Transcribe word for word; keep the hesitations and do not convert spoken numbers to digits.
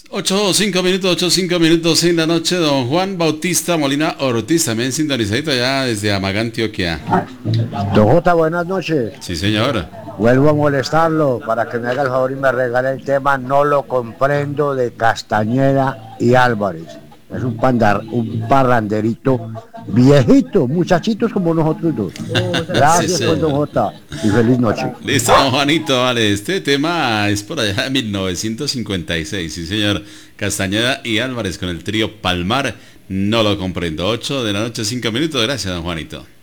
Ocho, cinco minutos, ocho, cinco minutos en la noche, don Juan Bautista Molina Ortiz, también sintonizadito ya desde Amagá, Antioquia. Don Jota, buenas noches. Sí, señor. Vuelvo a molestarlo para que me haga el favor y me regale el tema No lo comprendo de Castañeda y Álvarez. Es un, pandar, un parranderito viejito, muchachitos como nosotros dos. Gracias, Sí, pues, don Jota, y feliz noche. Listo, don Juanito, vale. Este tema es por allá de mil novecientos cincuenta y seis, sí, señor. Castañeda y Álvarez con el trío Palmar. No lo comprendo. Ocho de la noche, cinco minutos. Gracias, don Juanito.